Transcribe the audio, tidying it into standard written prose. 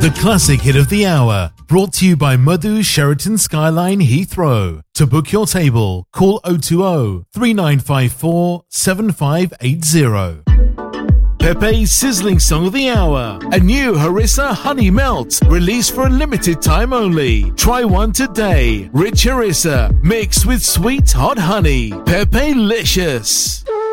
The classic hit of the hour, brought to you by Madhu Sheraton Skyline Heathrow. To book your table, call 020-3954-7580. Pepe's sizzling song of the hour, a new Harissa Honey Melt, released for a limited time only. Try one today. Rich Harissa, mixed with sweet hot honey. Pepe-licious.